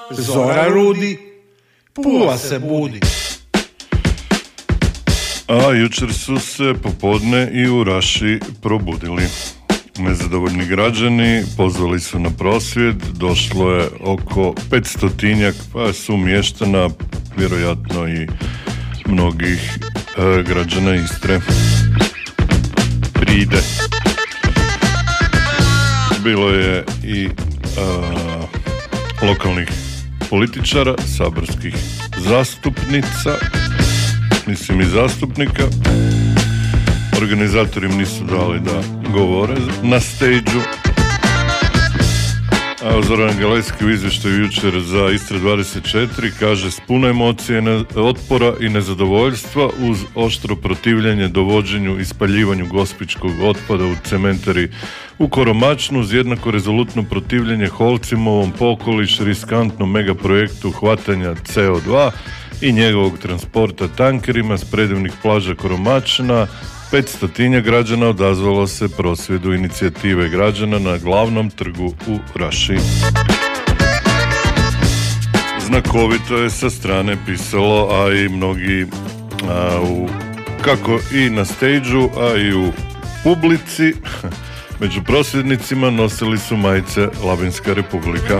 Zora rudi, Pula se budi. A jučer su se popodne i u Raši probudili. Nezadovoljni građani pozvali su na prosvjed, došlo je oko 500-tinjak, pa su mještana, vjerojatno i mnogih građana Istre. Pride. Bilo je i lokalnih političara, saborskih zastupnica, mislim i zastupnika. Organizatori im nisu dali da govore na stage-u. A Zoran Galejski u izvještaju jučer za Istra 24 kaže s puno emocije, otpora i nezadovoljstva uz oštro protivljenje dovođenju i spaljivanju gospićkog otpada u cementari u Koromačnu, uz jednako rezolutno protivljenje Holcimovom po okoliš riskantnom megaprojektu hvatanja CO2 i njegovog transporta tankerima s predivnih plaža Koromačna. 500 građana odazvalo se prosvjedu inicijative građana na glavnom trgu u Raši. Znakovito je sa strane pisalo, a i mnogi kako i na stage-u, a i u publici, među prosvjednicima nosili su majice Labinska republika.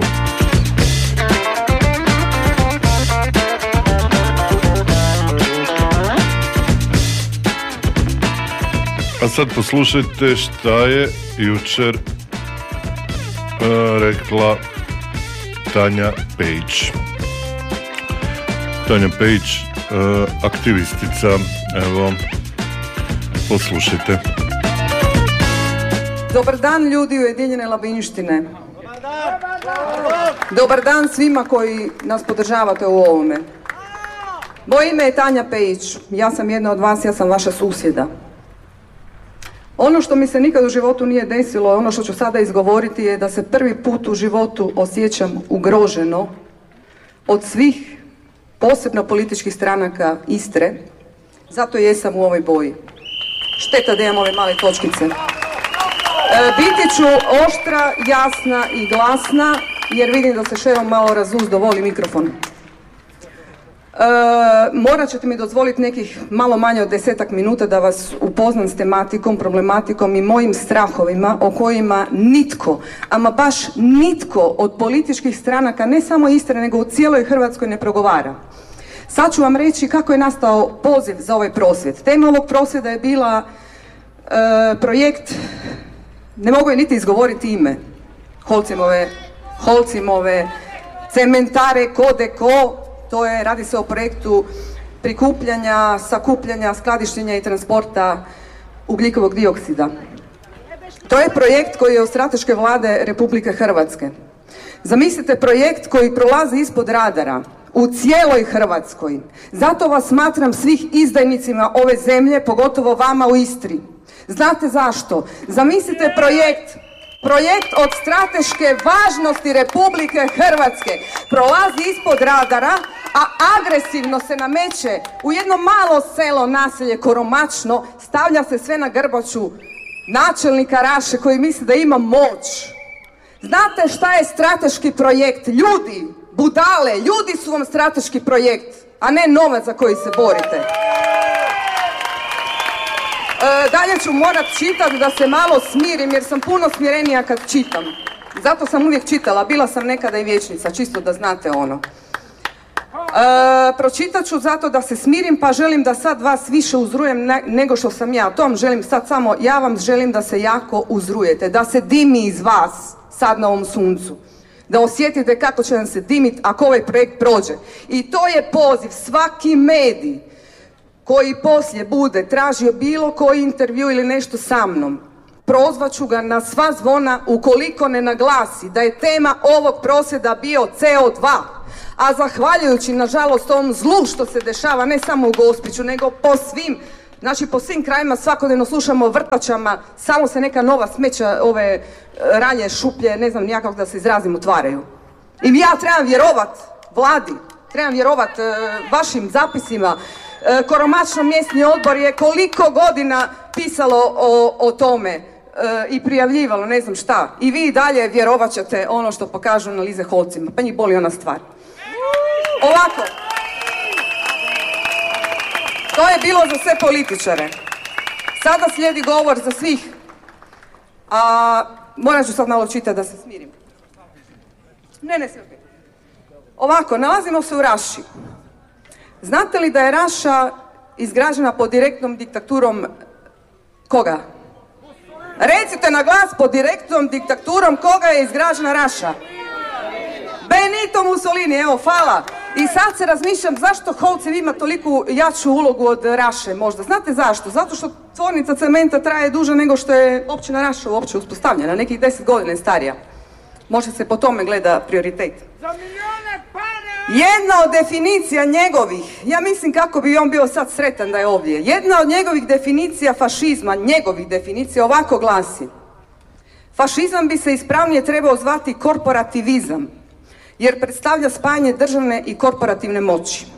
A sad poslušajte šta je jučer rekla Tanja Pejić. Tanja Pejić, aktivistica, evo, poslušajte. Dobar dan ljudi Ujedinjene Labinštine. Dobar dan svima koji nas podržavate u ovome. Moje ime je Tanja Pejić, ja sam jedna od vas, ja sam vaša susjeda. Ono što mi se nikad u životu nije desilo, ono što ću sada izgovoriti je da se prvi put u životu osjećam ugroženo od svih, posebno političkih stranaka Istre, zato jesam u ovoj boji. Šteta da imam ove male točkice. Biti ću oštra, jasna i glasna, jer vidim da se Šeron malo razuzdo, voli mikrofon. Morat ćete mi dozvoliti nekih malo manje od 10 minuta da vas upoznam s tematikom, problematikom i mojim strahovima o kojima nitko, ama baš nitko od političkih stranaka, ne samo Istre, nego u cijeloj Hrvatskoj ne progovara. Sad ću vam reći kako je nastao poziv za ovaj prosvjed. Tema ovog prosvjeda je bila projekt, ne mogu je niti izgovoriti ime, Holcimove cementare Kodeko. Radi se o projektu prikupljanja, sakupljanja, skladištenja i transporta ugljikovog dioksida. To je projekt koji je od strateške vlade Republike Hrvatske. Zamislite projekt koji prolazi ispod radara u cijeloj Hrvatskoj. Zato vas smatram svih izdajnicima ove zemlje, pogotovo vama u Istri. Znate zašto? Zamislite projekt od strateške važnosti Republike Hrvatske prolazi ispod radara, a agresivno se nameće u jedno malo selo, naselje Koromačno, stavlja se sve na grbaču načelnika Raše koji misli da ima moć. Znate šta je strateški projekt? Ljudi, budale, ljudi su vam strateški projekt, a ne novac za koji se borite. Dalje ću morat čitati da se malo smirim jer sam puno smirenija kad čitam. Zato sam uvijek čitala, bila sam nekada i vijećnica, čisto da znate ono. Pročitat ću zato da se smirim, pa želim da sad vas više uzrujem nego što sam ja. To vam želim sad samo, ja vam želim da se jako uzrujete, da se dimi iz vas sad na ovom suncu. Da osjetite kako će vam se dimiti ako ovaj projekt prođe. I to je poziv, svaki medij koji poslije bude tražio bilo koji intervju ili nešto sa mnom, prozvat ću ga na sva zvona ukoliko ne naglasi da je tema ovog prosvjeda bio CO2. A zahvaljujući, nažalost, ovom zlu što se dešava, ne samo u Gospiću, nego po svim krajima svakodnevno slušamo o vrtačama, samo se neka nova smeća, ove ranje, šuplje, ne znam nijakav da se izrazim, otvaraju. I ja trebam vjerovat vladi, trebam vjerovat vašim zapisima. Koromačno mjesni odbor je koliko godina pisalo o tome i prijavljivalo, ne znam šta. I vi dalje vjerovat ćete ono što pokažu analize Holcima, pa njih boli ona stvar. Ovako. To je bilo za sve političare. Sada slijedi govor za svih. Morat ću sad malo čitati da se smirim. Ne, sve opet. Ovako, nalazimo se u Raši. Znate li da je Raša izgrađena pod direktnom diktaturom koga? Recite na glas, pod direktnom diktaturom koga je izgrađena Raša? Benito Mussolini, evo, hvala. I sad se razmišljam zašto Holcev ima toliku jaču ulogu od Raše možda. Znate zašto? Zato što tvornica cementa traje duže nego što je općina Raša uopće uspostavljena, nekih 10 godina je starija. Može se po tome gleda prioritet. Jedna od definicija njegovih, ja mislim kako bi on bio sad sretan da je ovdje, jedna od njegovih definicija fašizma, njegovih definicija ovako glasi: fašizam bi se ispravnije trebao zvati korporativizam, jer predstavlja spajanje državne i korporativne moći.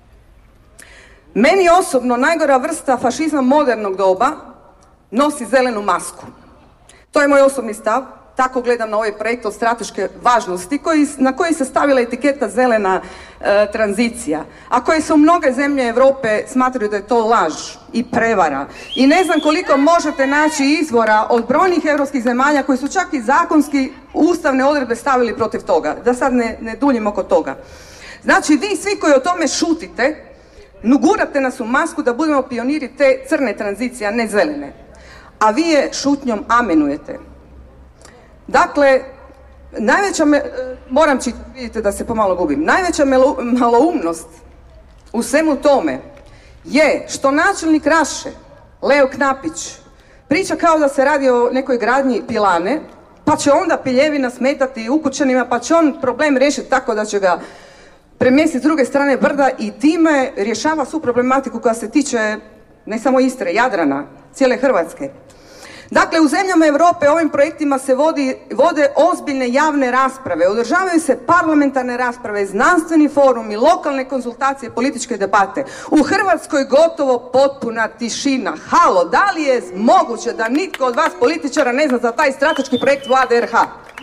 Meni osobno najgora vrsta fašizma modernog doba nosi zelenu masku. To je moj osobni stav, tako gledam na ovaj projekt od strateške važnosti na koji se stavila etiketa zelena tranzicija, a koje su mnoge zemlje Europe smatraju da je to laž i prevara. I ne znam koliko možete naći izvora od brojnih europskih zemalja koji su čak i zakonski ustavne odredbe stavili protiv toga. Da sad ne duljim oko toga. Znači vi svi koji o tome šutite, gurate nas u masku da budemo pioniri te crne tranzicije, a ne zelene. A vi je šutnjom amenujete. Dakle, moram čitati, vidite da se pomalo gubim, najveća maloumnost u svemu tome je što načelnik Raše, Leo Knapić, priča kao da se radi o nekoj gradnji pilane, pa će onda piljevina smetati ukućanima, pa će on problem riješiti tako da će ga premjestiti s druge strane brda i time rješava svu problematiku koja se tiče ne samo Istre, Jadrana, cijele Hrvatske. Dakle, u zemljama Europe ovim projektima se vode ozbiljne javne rasprave, održavaju se parlamentarne rasprave, znanstveni forumi, lokalne konzultacije, političke debate. U Hrvatskoj gotovo potpuna tišina. Halo, da li je moguće da nitko od vas političara ne zna za taj strateški projekt Vlade RH?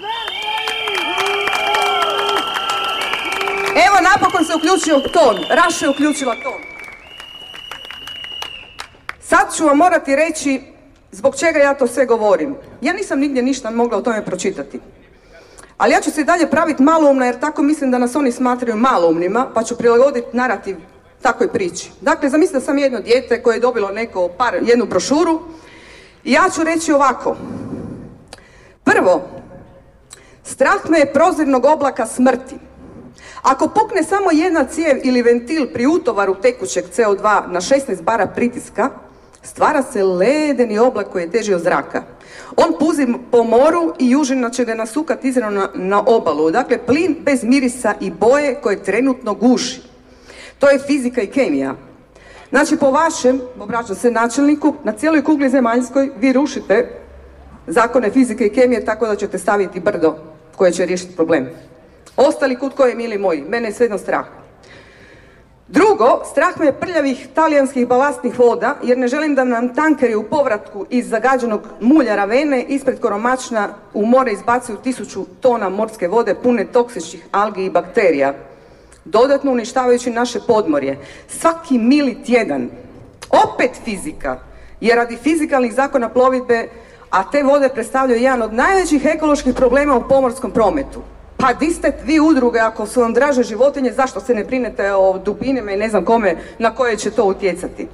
Evo, napokon se uključio ton, Raša je uključila ton. Sad ću vam morati reći zbog čega ja to sve govorim. Ja nisam nigdje ništa mogla o tome pročitati. Ali ja ću se i dalje praviti maloumna jer tako mislim da nas oni smatraju maloumnima, pa ću prilagoditi narativ takvoj priči. Dakle, zamislite da sam jedno dijete koje je dobilo jednu brošuru i ja ću reći ovako. Prvo, strah me je prozirnog oblaka smrti. Ako pukne samo jedna cijev ili ventil pri utovaru tekućeg CO2 na 16 bara pritiska, stvara se ledeni oblak koji je teži od zraka. On puzi po moru i južina će ga nasukati izravno na obalu. Dakle, plin bez mirisa i boje koje trenutno guši. To je fizika i kemija. Znači, po vašem, obraćam se načelniku, na cijeloj kugli zemaljskoj vi rušite zakone fizike i kemije tako da ćete staviti brdo koje će riješiti problem. Ostali kud koje, mili moji, mene je svejedno strah. Drugo, strah me je prljavih talijanskih balastnih voda, jer ne želim da nam tankeri u povratku iz zagađenog mulja Ravene ispred Koromačna u more izbacuju 1000 tona morske vode pune toksičnih algi i bakterija, dodatno uništavajući naše podmorje. Svaki mili tjedan, opet fizika, jer radi fizikalnih zakona plovidbe, a te vode predstavljaju jedan od najvećih ekoloških problema u pomorskom prometu. Pa di ste vi udruge, ako su vam draže životinje, zašto se ne brinete o dubinama i ne znam kome na koje će to utjecati?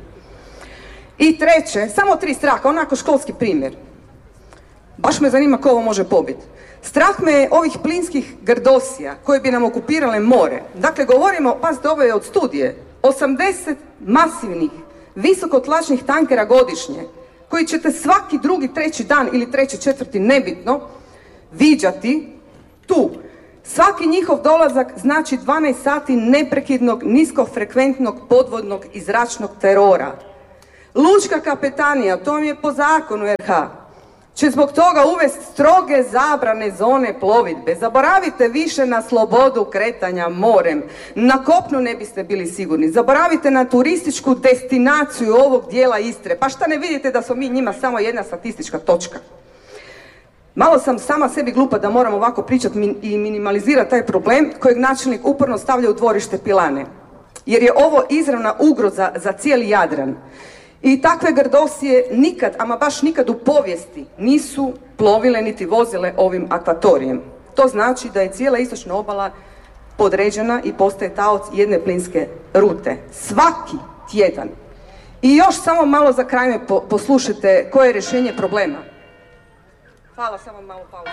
I treće, samo 3 straha, onako školski primjer. Baš me zanima ko ovo može pobiti. Strah me je ovih plinskih grdosija koji bi nam okupirale more. Dakle, govorimo, pazite, ovo je od studije, 80 masivnih, visokotlačnih tankera godišnje, koji ćete svaki drugi, treći dan ili treći, četvrti, nebitno, viđati tu. Svaki njihov dolazak znači 12 sati neprekidnog, niskofrekventnog podvodnog i zračnog terora. Lučka kapetanija, to vam je po zakonu RH, će zbog toga uvesti stroge zabrane zone plovidbe. Zaboravite više na slobodu kretanja morem. Na kopnu ne biste bili sigurni. Zaboravite na turističku destinaciju ovog dijela Istre. Pa šta ne vidite da smo mi njima samo jedna statistička točka? Malo sam sama sebi glupa da moram ovako pričati i minimalizirati taj problem kojeg načelnik uporno stavlja u dvorište pilane. Jer je ovo izravna ugroza za cijeli Jadran. I takve grdosije nikad, ama baš nikad u povijesti nisu plovile niti vozile ovim akvatorijem. To znači da je cijela istočna obala podređena i postaje taoc jedne plinske rute. Svaki tjedan. I još samo malo za kraj me poslušajte koje je rješenje problema. Hvala, samo malo pauza.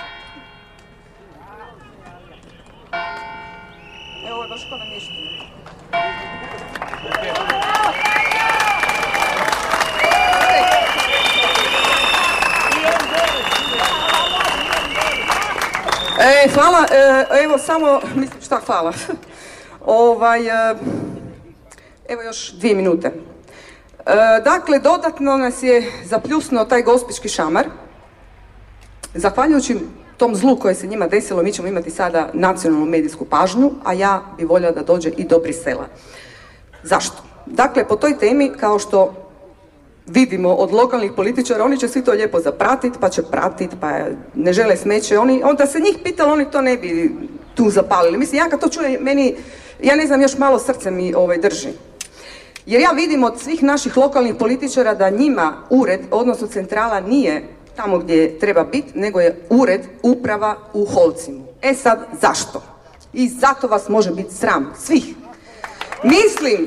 Evo, ovo je baš ko namješteno. Hvala, evo samo, mislim šta hvala. Evo još 2 minute. Dakle, dodatno nas je zapljusnuo taj gospićki šamar. Zahvaljujući tom zlu koje se njima desilo, mi ćemo imati sada nacionalnu medijsku pažnju, a ja bi voljela da dođe i do Brisela. Zašto? Dakle, po toj temi, kao što vidimo od lokalnih političara, oni će svi to lijepo zapratiti, pa će pratiti, pa ne žele smeće. Onda se njih pitalo, oni to ne bi tu zapalili. Mislim, ja kad to čujem, meni, ja ne znam, još malo srce mi drži. Jer ja vidim od svih naših lokalnih političara da njima ured, odnosno centrala, nije tamo gdje treba biti, nego je ured, uprava u Holcima. E sad, zašto? I zato vas može biti sram, svih. Mislim,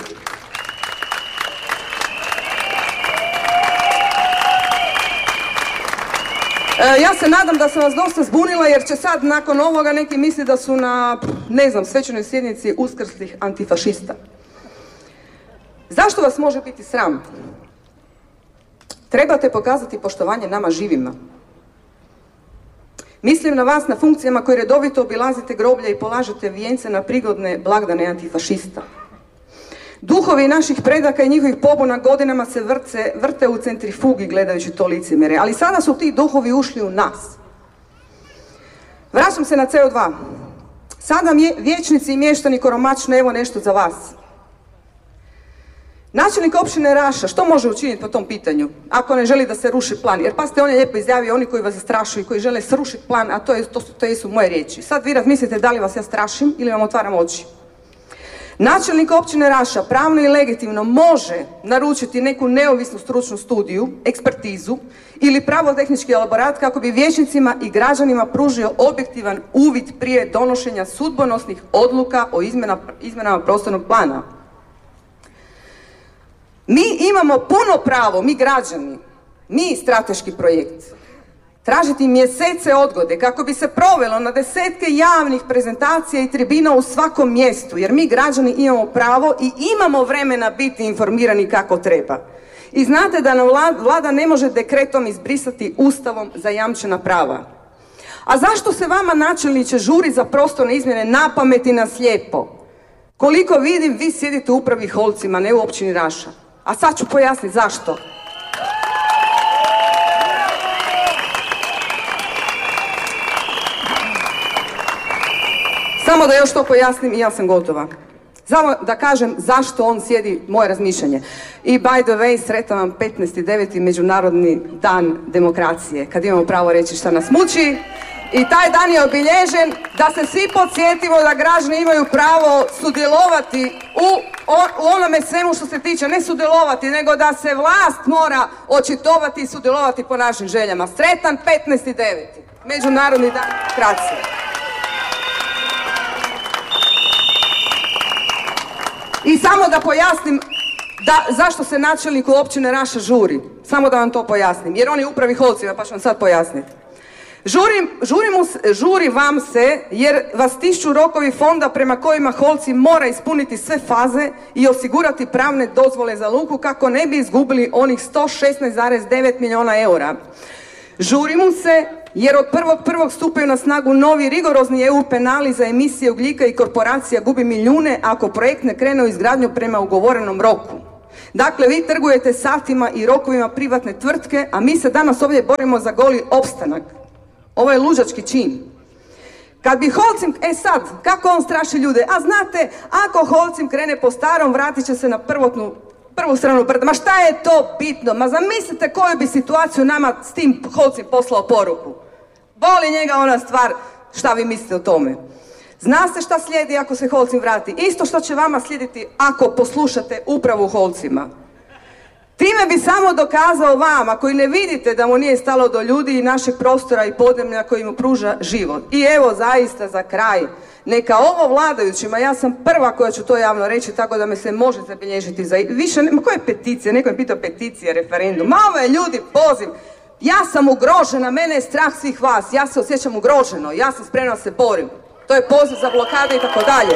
ja se nadam da sam vas dosta zbunila, jer će sad nakon ovoga neki misli da su na, ne znam, svečanoj sjednici uskrslih antifašista. Zašto vas može biti sram? Trebate pokazati poštovanje nama živima. Mislim na vas na funkcijama koje redovito obilazite groblja i polažete vijence na prigodne blagdane antifašista. Duhovi naših predaka i njihovih pobuna godinama se vrte u centrifugi gledajući to licemjerje, ali sada su ti duhovi ušli u nas. Vraćam se na CO2. Sada vijećnici i mještani Koromačne, evo nešto za vas. Načelnik općine Raša, što može učiniti po tom pitanju, ako ne želi da se ruši plan? Jer pazite, on je lijepo izjavio, oni koji vas zastrašuju, koji žele srušiti plan, a to su moje riječi. Sad vi razmislite da li vas ja strašim ili vam otvaram oči. Načelnik općine Raša pravno i legitimno može naručiti neku neovisnu stručnu studiju, ekspertizu ili pravotehnički elaborat kako bi vijećnicima i građanima pružio objektivan uvid prije donošenja sudbonosnih odluka o izmjenama prostornog plana. Mi imamo puno pravo, mi građani, mi strateški projekt, tražiti mjesece odgode kako bi se provelo na desetke javnih prezentacija i tribina u svakom mjestu, jer mi građani imamo pravo i imamo vremena biti informirani kako treba. I znate da nam vlada ne može dekretom izbrisati Ustavom zajamčena prava. A zašto se vama, načelniče, žuri za prostorne izmjene na pamet i na slijepo? Koliko vidim, vi sjedite u upravi Holcima, ne u općini Raša. A sad ću pojasniti zašto. Samo da još to pojasnim i ja sam gotova. Samo da kažem zašto on sjedi, moje razmišljanje. I by the way, sretan vam 15.9. Međunarodni dan demokracije, kad imamo pravo reći šta nas muči. I taj dan je obilježen da se svi podsjetimo da građani imaju pravo sudjelovati u onome svemu što se tiče, ne sudjelovati, nego da se vlast mora očitovati i sudjelovati po našim željama. Sretan 15.9. Međunarodni dan demokracije. I samo da pojasnim zašto se načelniku općine Raša žuri. Samo da vam to pojasnim, jer on je u upravi Holcima, pa ću vam sad pojasniti. Žuri vam se jer vas tišću rokovi fonda prema kojima Holci mora ispuniti sve faze i osigurati pravne dozvole za luku kako ne bi izgubili onih 116,9 milijuna eura. Žuri mu se jer od 1.1. stupaju na snagu novi rigorozni EU penali za emisije ugljika i korporacija gubi milijune ako projekt ne krene u izgradnju prema ugovorenom roku. Dakle, vi trgujete satima i rokovima privatne tvrtke, a mi se danas ovdje borimo za goli opstanak. Ovo je luđački čin. Kad bi Holcim, sad, kako on straši ljude? A znate, ako Holcim krene po starom, vratit će se na prvu stranu brda. Ma šta je to bitno? Ma zamislite koju bi situaciju nama s tim Holcim poslao poruku. Boli njega ona stvar, šta vi mislite o tome. Zna se šta slijedi ako se Holcim vrati. Isto što će vama slijediti ako poslušate upravo u Holcima. Time bi samo dokazao vama koji ne vidite da mu nije stalo do ljudi i našeg prostora i podneblja koji mu pruža život. I evo zaista za kraj, neka ovo vladajućima, ja sam prva koja ću to javno reći, tako da me se može zabilježiti za više, koje peticije, neko je pitao peticije, referendum, malo je ljudi poziv. Ja sam ugrožena, mene je strah svih vas, ja se osjećam ugroženo, ja sam spremna da se borim. To je poziv za blokade i tako dalje.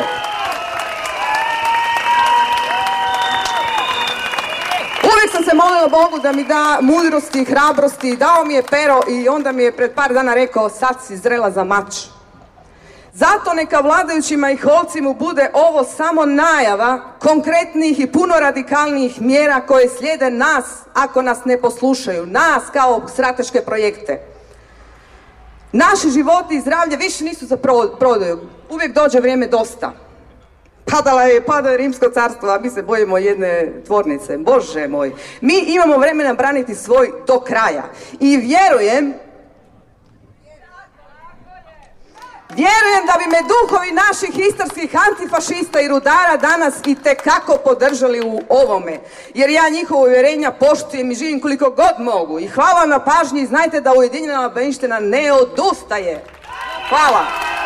Uvijek sam se molila Bogu da mi da mudrosti i hrabrosti, dao mi je pero i onda mi je pred par dana rekao sad si zrela za mač. Zato neka vladajućima i Holcimu bude ovo samo najava konkretnih i puno radikalnijih mjera koje slijede nas ako nas ne poslušaju, nas kao strateške projekte. Naši životi i zdravlje više nisu za prodaju, uvijek dođe vrijeme dosta. Padalo je Rimsko carstvo, a mi se bojimo jedne tvornice. Bože moj, mi imamo vremena braniti svoj do kraja. I vjerujem da bi me duhovi naših istarskih antifašista i rudara danas itekako podržali u ovome. Jer ja njihovo uvjerenja poštujem i živim koliko god mogu. I hvala vam na pažnji i znajte da Ujedinjena Albanština ne odustaje. Hvala.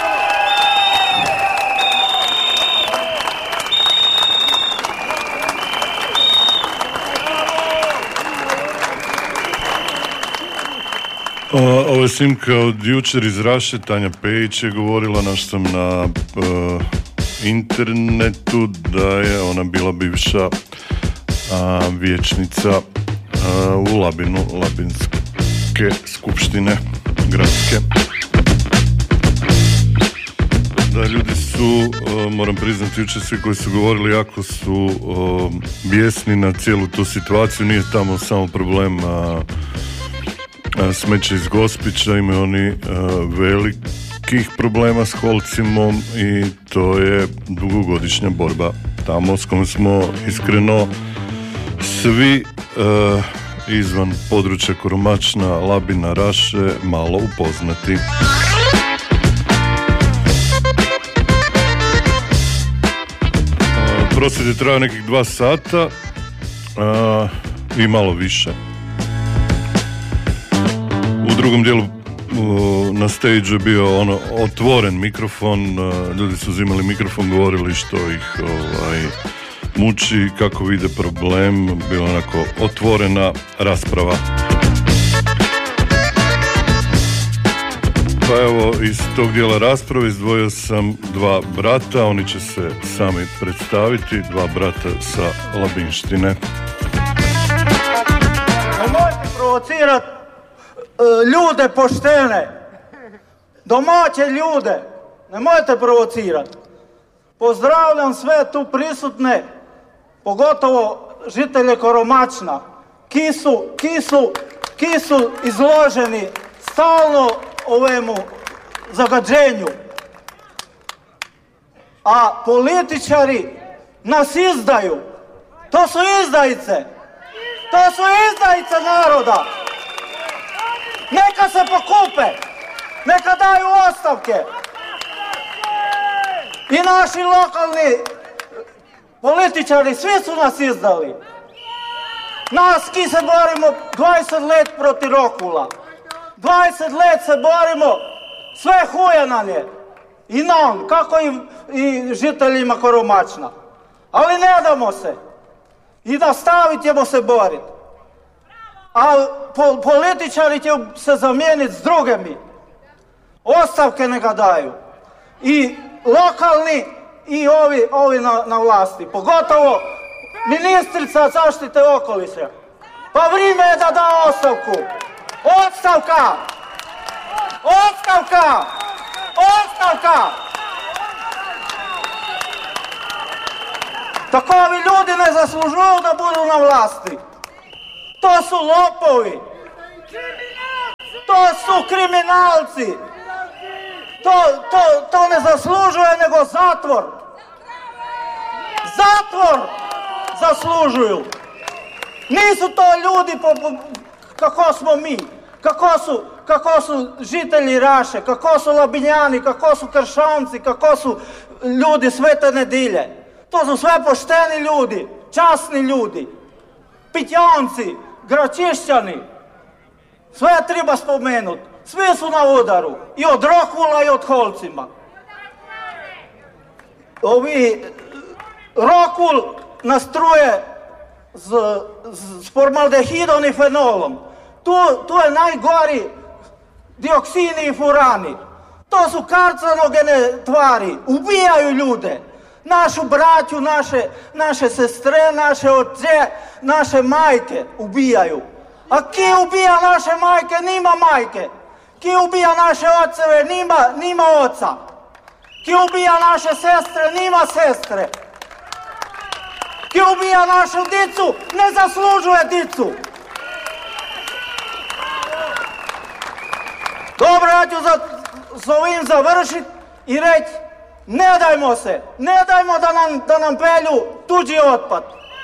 Ovo je snimka od jučer iz Raše, Tanja Pejić je govorila, naš sam na internetu da je ona bila bivša vijećnica u Labinu, Labinske skupštine gradske. Da, ljudi su, moram priznati, jučer svi koji su govorili jako su bijesni na cijelu tu situaciju, nije tamo samo problem smeće iz Gospića, imaju oni velikih problema s Holcimom i to je dugogodišnja borba tamo s kojom smo iskreno svi izvan područja Koromačna, Labina, Raše malo upoznati. Prosvjed je trajao nekih 2 sata i malo više. U drugom dijelu na stage je bio otvoren mikrofon, ljudi su uzimali mikrofon, govorili što ih muči, kako vide problem, bila onako otvorena rasprava. Pa evo, iz tog dijela rasprave izdvojio sam 2 brata, oni će se sami predstaviti, 2 brata sa Labinštine. Nemojte provocirati ljude poštene, domaće ljude, nemojte provocirati. Pozdravljam sve tu prisutne, pogotovo žitelje Koromačna, ki su izloženi stalno ovemu zagađenju. A političari nas izdaju. To su izdajice. To su izdajice naroda. Neka se pokupe, neka daju ostavke. I naši lokalni političari, svi su nas izdali. Nas ki se borimo 20 let protiv Rokula. 20 let se borimo, sve huje nam je. I nam, kako i žiteljima Koromačna. Ali ne damo se. I nastavit ćemo se boriti. A političari će se zamijeniti s drugimi. Ostavke neka daju. I lokalni i ovi na vlasti. Pogotovo ministrica zaštite okoliša. Pa vrijeme je da da ostavku. Ostavka! Ostavka! Ostavka! Takovi ljudi ne zaslužuju da budu na vlasti. To su lopovi. To su kriminalci. To ne zaslužuje nego zatvor. Zatvor zaslužuju. Nisu to ljudi kako smo mi. Kako su kako su žitelji Raše, kako su Labinjani, kako su Kršanci, kako su ljudi Svete Nedilje. To su sve pošteni ljudi, časni ljudi, Pitjanci, Gračišćani. Sve treba spomenuti. Svi su na udaru. I od Rokula i od Holcima. Rokul nastruje s formaldehidom i fenolom. Tu je najgori dioksini i furani. To su karcinogene tvari. Ubijaju ljude. Našu braću, naše sestre, naše oče, naše majke ubijaju. A ki ubija naše majke, nima majke. Ki ubija naše oceve, nima oca. Ki ubija naše sestre, nima sestre. Ki ubija našu dicu, ne zaslužuje dicu. Dobro, ja ću s ovim završiti i reći, ne dajmo se, ne dajmo da nam pelju tuđi otpad.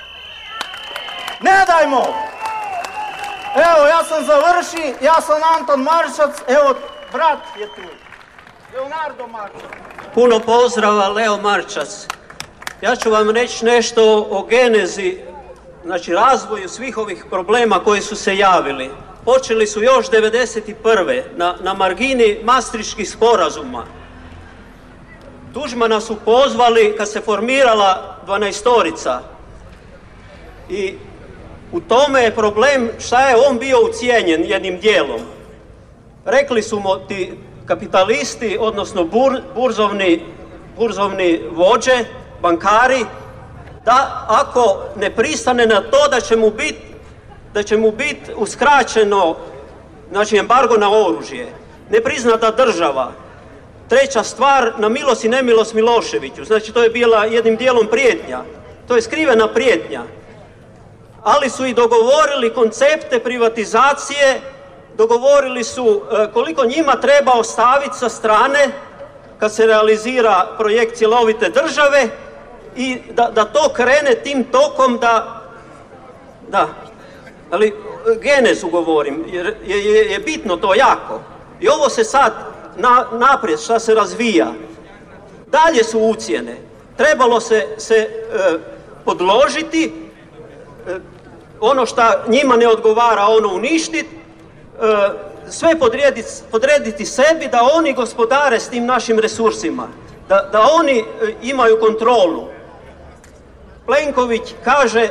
Ne dajmo. Evo, ja sam završi, ja sam Anton Maršac, evo, brat je tu. Leonardo Maršac. Puno pozdrava, Leo Marčac. Ja ću vam reći nešto o genezi, znači razvoju svih ovih problema koji su se javili. Počeli su još 1991. na margini Maastrichtskih sporazuma. Tuđmana su pozvali kad se formirala 12-torica. I u tome je problem šta je on bio ucijenjen jednim dijelom. Rekli su mu ti kapitalisti, odnosno burzovni vođe, bankari, da ako ne pristane na to da će mu biti uskraćeno, znači embargo na oružje, nepriznata država. Treća stvar, na milost i nemilost Miloševiću, znači to je bila jednim dijelom prijetnja, to je skrivena prijetnja. Ali su i dogovorili koncepte privatizacije, dogovorili su koliko njima treba ostaviti sa strane kad se realizira projekt cjelovite države i da to krene tim tokom da, ali genezu govorim, jer je bitno to jako. I ovo se sad naprijed šta se razvija, dalje su ucjene, trebalo se podložiti, ono što njima ne odgovara, ono uništiti, sve podrediti sebi da oni gospodare s tim našim resursima, da oni imaju kontrolu. Plenković kaže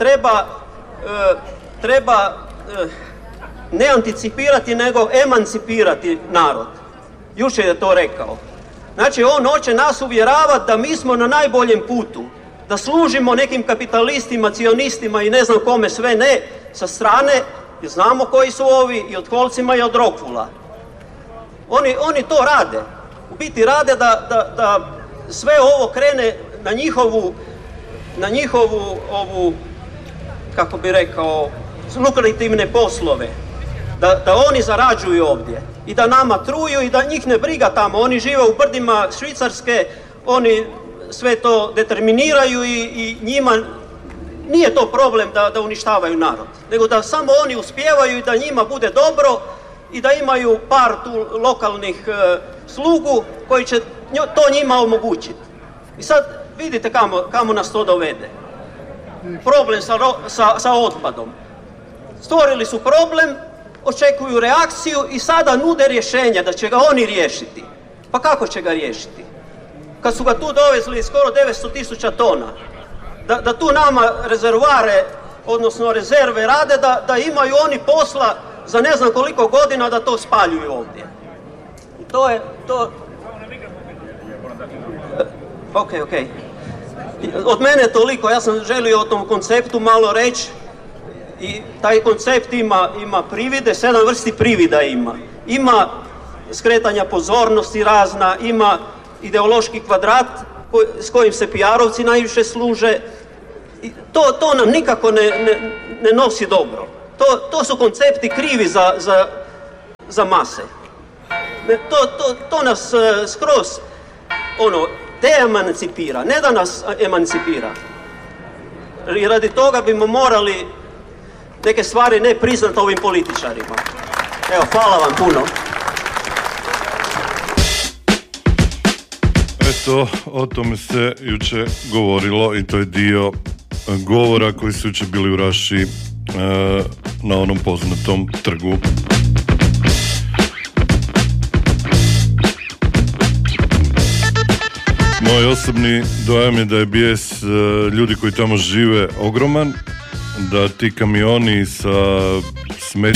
treba ne anticipirati nego emancipirati narod. Jučer je to rekao. Znači on hoće nas uvjeravati da mi smo na najboljem putu, da služimo nekim kapitalistima, cionistima i ne znam kome sve ne sa strane, jer znamo koji su ovi i od Holcima i od Rokula. Oni to rade. U biti rade da sve ovo krene na njihovu ovu, kako bi rekao, lukrativne poslove. Da oni zarađuju ovdje i da nama truju i da njih ne briga tamo. Oni žive u brdima Švicarske, oni sve to determiniraju i njima nije to problem da uništavaju narod, nego da samo oni uspijevaju i da njima bude dobro i da imaju par tu lokalnih slugu koji će to njima omogućiti. I sad vidite kamo nas to dovede. Problem sa otpadom. Stvorili su problem, očekuju reakciju i sada nude rješenja da će ga oni riješiti. Pa kako će ga riješiti? Kad su ga tu dovezli skoro 900.000 tona, da tu nama rezervare, odnosno rezerve rade, da imaju oni posla za ne znam koliko godina da to spaljuju ovdje. I to je to. Ok. Od mene toliko, ja sam želio o tom konceptu malo reći. I taj koncept ima privide, 7 vrsti privida ima. Ima skretanja pozornosti razna, ima ideološki kvadrat s kojim se PR-ovci najviše služe. I to nam nikako ne nosi dobro. To su koncepti krivi za mase. To nas skroz deemancipira, ne da nas emancipira. I radi toga bimo morali neke stvari ne priznati ovim političarima. Evo, hvala vam puno. Eto, o tome se juče govorilo i to je dio govora koji su juče bili u Raši na onom poznatom trgu. Moj osobni dojam je da je bijes ljudi koji tamo žive ogroman, da ti kamioni sa